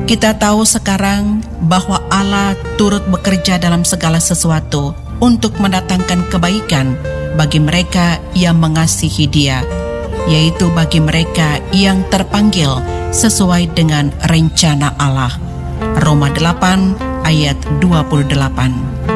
Kita tahu sekarang bahwa Allah turut bekerja dalam segala sesuatu untuk mendatangkan kebaikan bagi mereka yang mengasihi Dia, yaitu bagi mereka yang terpanggil sesuai dengan rencana Allah. Roma 8 ayat 28.